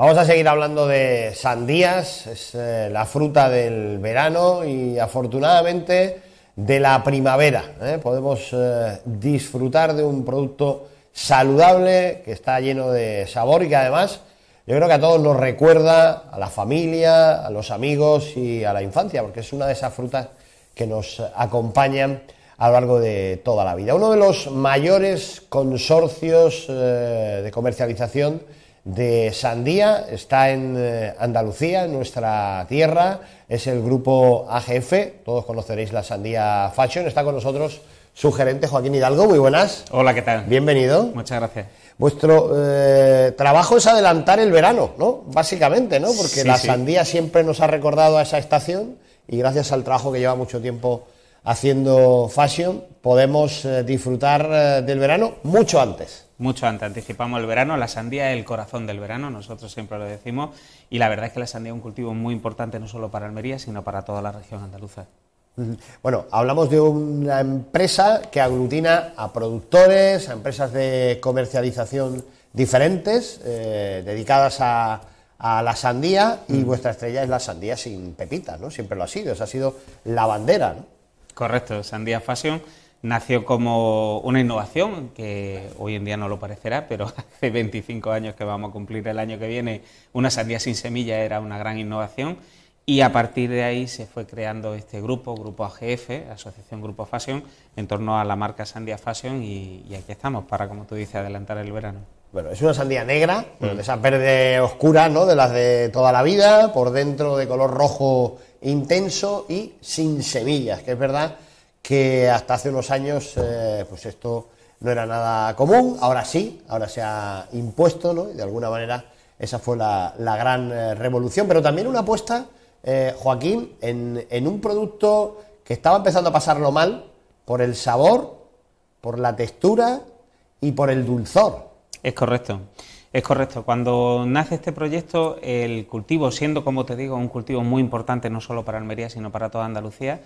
Vamos a seguir hablando de sandías, es la fruta del verano y afortunadamente de la primavera. Podemos disfrutar de un producto saludable que está lleno de sabor y que además yo creo que a todos nos recuerda a la familia, a los amigos y a la infancia, porque es una de esas frutas que nos acompañan a lo largo de toda la vida. Uno de los mayores consorcios de comercialización de sandía está en Andalucía, en nuestra tierra, es el grupo AGF, todos conoceréis la Sandía Fashion. Está con nosotros su gerente Joaquín Hidalgo. Muy buenas. Hola, ¿qué tal? Bienvenido. Muchas gracias. Vuestro trabajo es adelantar el verano, ¿no? Básicamente, ¿no? Porque la sandía siempre nos ha recordado a esa estación y gracias al trabajo que lleva mucho tiempo haciendo Fashion podemos disfrutar del verano mucho antes. Mucho antes, anticipamos el verano. La sandía es el corazón del verano, nosotros siempre lo decimos, y la verdad es que la sandía es un cultivo muy importante no solo para Almería, sino para toda la región andaluza. Bueno, hablamos de una empresa que aglutina a productores, a empresas de comercialización diferentes, dedicadas a la sandía, y vuestra estrella es la sandía sin pepitas, ¿no? Siempre lo ha sido, esa ha sido la bandera, ¿no? Correcto, Sandía Fashion nació como una innovación que hoy en día no lo parecerá, pero hace 25 años que vamos a cumplir el año que viene, una sandía sin semilla era una gran innovación, y a partir de ahí se fue creando este grupo AGF, Asociación Grupo Fashion, en torno a la marca Sandía Fashion, y aquí estamos para, como tú dices, adelantar el verano. Bueno, es una sandía negra, de esa verde oscura, ¿no?, de las de toda la vida, por dentro de color rojo intenso y sin semillas, que es verdad que hasta hace unos años pues esto no era nada común. Ahora sí, ahora se ha impuesto, ¿no? Y de alguna manera esa fue la gran revolución, pero también una apuesta, Joaquín, en un producto que estaba empezando a pasarlo mal por el sabor, por la textura y por el dulzor. Es correcto. Es correcto. Cuando nace este proyecto, el cultivo, siendo, como te digo, un cultivo muy importante no solo para Almería, sino para toda Andalucía,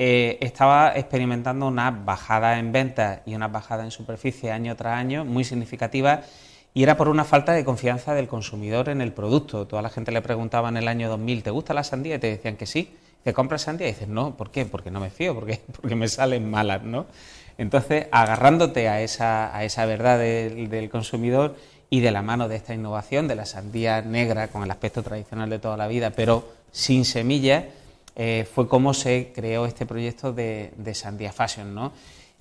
estaba experimentando una bajada en ventas y una bajada en superficie año tras año muy significativa, y era por una falta de confianza del consumidor en el producto. Toda la gente le preguntaba en el año 2000, ¿te gusta la sandía? Y te decían que sí. ¿Te compras sandía? Y dices, no, ¿por qué? Porque no me fío, porque me salen malas, ¿no? Entonces, agarrándote a esa verdad del consumidor y de la mano de esta innovación de la sandía negra con el aspecto tradicional de toda la vida, pero sin semillas, fue como se creó este proyecto de Sandía Fashion, ¿no?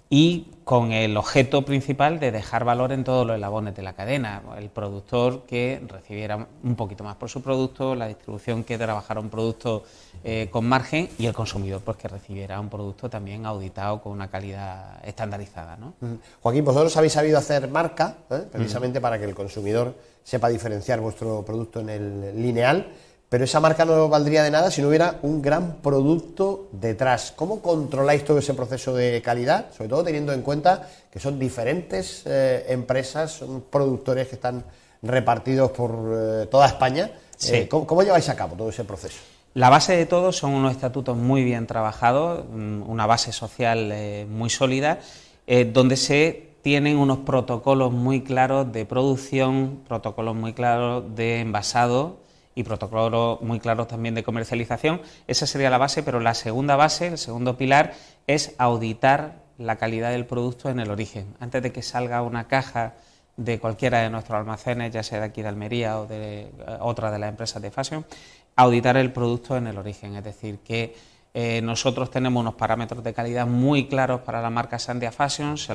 Y con el objeto principal de dejar valor en todos los eslabones de la cadena, el productor que recibiera un poquito más por su producto, la distribución que trabajara un producto con margen, y el consumidor pues que recibiera un producto también auditado con una calidad estandarizada, ¿no? Joaquín, vosotros habéis sabido hacer marca, precisamente para que el consumidor sepa diferenciar vuestro producto en el lineal, pero esa marca no valdría de nada si no hubiera un gran producto detrás. ¿Cómo controláis todo ese proceso de calidad? Sobre todo teniendo en cuenta que son diferentes empresas, son productores que están repartidos por toda España. Sí. ¿Cómo lleváis a cabo todo ese proceso? La base de todo son unos estatutos muy bien trabajados, una base social muy sólida, donde se tienen unos protocolos muy claros de producción, protocolos muy claros de envasado y protocolos muy claros también de comercialización. Esa sería la base, pero la segunda base, el segundo pilar, es auditar la calidad del producto en el origen. Antes de que salga una caja de cualquiera de nuestros almacenes, ya sea de aquí de Almería o de otra de las empresas de fashion, auditar el producto en el origen, es decir, que nosotros tenemos unos parámetros de calidad muy claros para la marca Sandía Fashion, se